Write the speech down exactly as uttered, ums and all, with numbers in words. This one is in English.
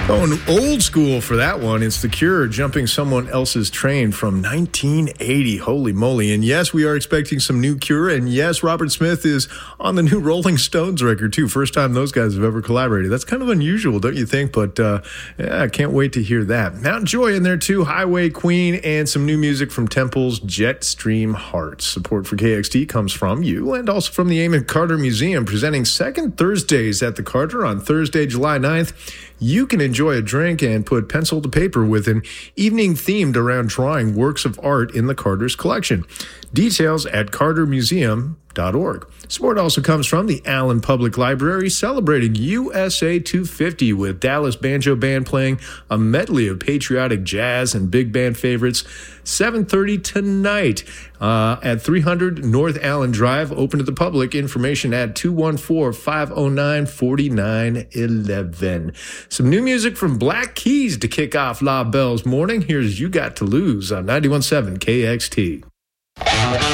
Going old school for that one. It's The Cure jumping someone else's train from nineteen eighty. Holy moly. And yes, we are expecting some new Cure. And yes, Robert Smith is on the new Rolling Stones record, too. First time those guys have ever collaborated. That's kind of unusual, don't you think? But uh, yeah, I can't wait to hear that. Mount Joy in there, too. Highway Queen and some new music from Temple's Jetstream Hearts. Support for K X T comes from you and also from the Amon Carter Museum, presenting Second Thursdays at the Carter on Thursday, July ninth. You can enjoy a drink and put pencil to paper with an evening themed around drawing works of art in the Carter's collection. Details at carter museum dot org. Support also comes from the Allen Public Library, celebrating U S A two fifty with Dallas Banjo Band playing a medley of patriotic jazz and big band favorites. seven thirty tonight uh, at three hundred North Allen Drive. Open to the public. Information at two one four, five oh nine, four nine one one. Some new music from Black Keys to kick off La Belle's morning. Here's You Got to Lose on ninety-one point seven K X T.